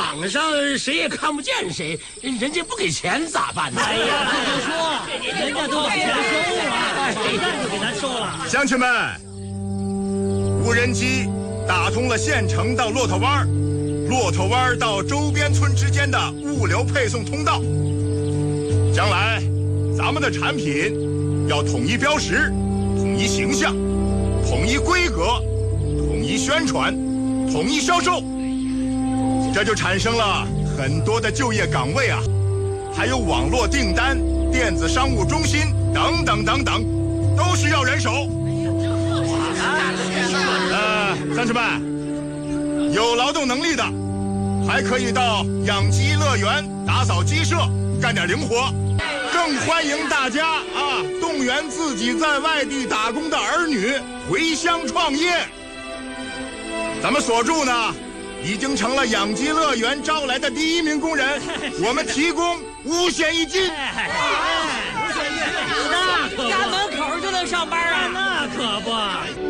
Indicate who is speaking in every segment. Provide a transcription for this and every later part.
Speaker 1: 场上谁也看不见谁，人家不给钱咋办呢？
Speaker 2: 哎呀，不说，人家都把钱收了，谁干就给他收了。
Speaker 3: 乡亲们，无人机打通了县城到骆驼湾、骆驼湾到周边村之间的物流配送通道。将来，咱们的产品要统一标识、统一形象、统一规格、统一宣传、统一销售，这就产生了很多的就业岗位啊，还有网络订单、电子商务中心等等等等，都需要人手。乡亲们，有劳动能力的，还可以到养鸡乐园打扫鸡舍，干点零活。更欢迎大家啊，动员自己在外地打工的儿女回乡创业。咱们所助呢，已经成了养鸡乐园招来的第1名工人，我们提供5险1金。
Speaker 2: 那可不，
Speaker 4: 家门口就能上班啊？
Speaker 2: 那可不。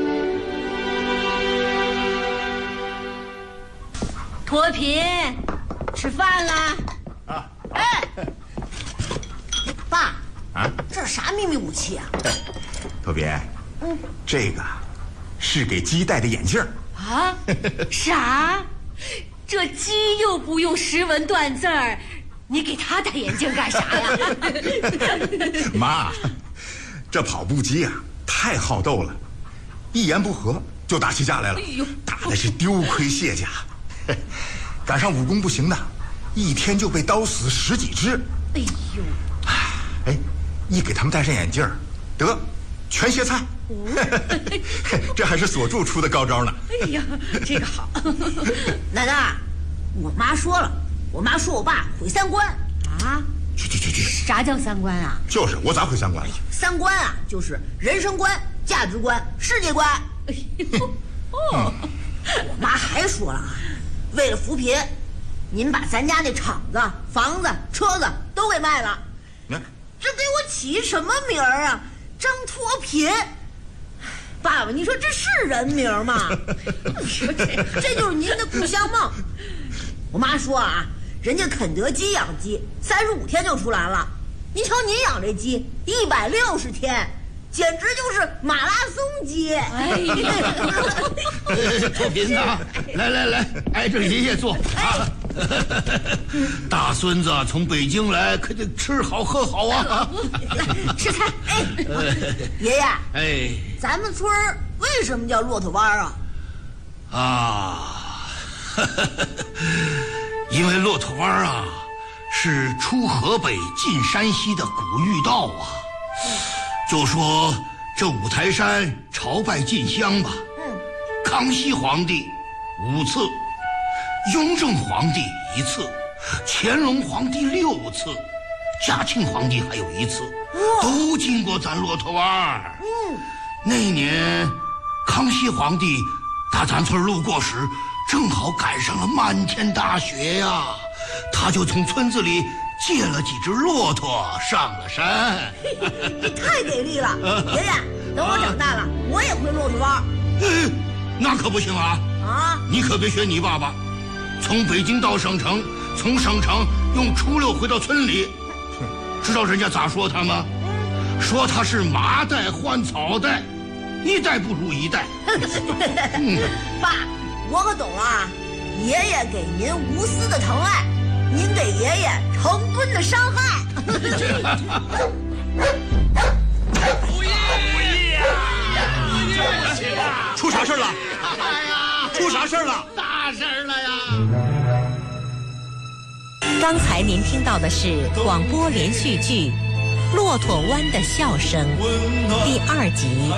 Speaker 4: 脱贫，吃饭啦！
Speaker 3: 啊，
Speaker 4: 哎，爸，
Speaker 3: 啊，
Speaker 4: 这是啥秘密武器啊？
Speaker 3: 特别，这个是给鸡戴的眼镜。
Speaker 4: 啊？啥？这鸡又不用识文断字儿，你给他戴眼镜干啥呀？
Speaker 3: 妈，这跑步机啊太好斗了，一言不合就打起架来了，打的是丢盔卸甲。赶上武功不行的，一天就被刀死10几只。
Speaker 4: 哎呦！
Speaker 3: 哎，一给他们戴上眼镜儿，得全歇菜。这还是锁柱出的高招呢。
Speaker 4: 哎呀，这个好。奶奶，我妈说了，我妈说我爸毁三观啊。
Speaker 3: 去，
Speaker 4: 啥叫三观啊？
Speaker 3: 就是我咋毁三观了？
Speaker 4: 三观啊，就是人生观、价值观、世界观。哎呦，哦，我妈还说了啊，为了扶贫，您把咱家那厂子、房子、车子都给卖了。这给我起什么名儿啊？张脱贫。爸爸，你说这是人名吗？这就是您的故乡梦。我妈说啊，人家肯德基养鸡35天就出来了，您瞧您养这鸡160天，简直就是马拉松鸡。哎呀，
Speaker 1: 脱贫呐，来，挨着爷爷坐啊。大孙子从北京来，可得吃好喝好啊！
Speaker 4: 来吃菜。哎，爷爷，
Speaker 1: 哎，
Speaker 4: 咱们村为什么叫骆驼湾啊？
Speaker 1: 啊，因为骆驼湾啊，是出河北进山西的古御道啊。就说这五台山朝拜进香吧，康熙皇帝5次。雍正皇帝1次，乾隆皇帝6次，嘉庆皇帝还有1次，都经过咱骆驼湾。那年康熙皇帝打咱村路过时，正好赶上了漫天大雪呀，他就从村子里借了几只骆驼上了山。
Speaker 4: 你太给力了，爷爷！等我长大了，我也回骆驼湾。
Speaker 1: 那可不行啊！啊，你可别学你爸爸。从北京到省城，从省城用初6回到村里，知道人家咋说他吗？说他是麻袋换草袋，一代不如一代。
Speaker 4: 爸，我可懂了啊！爷爷给您无私的疼爱，您给爷爷成吨的伤害。
Speaker 2: 不义呀！
Speaker 3: 出啥事了？出啥事了？
Speaker 2: 大事了呀！
Speaker 5: 刚才您听到的是广播连续剧《骆驼湾的笑声》第2集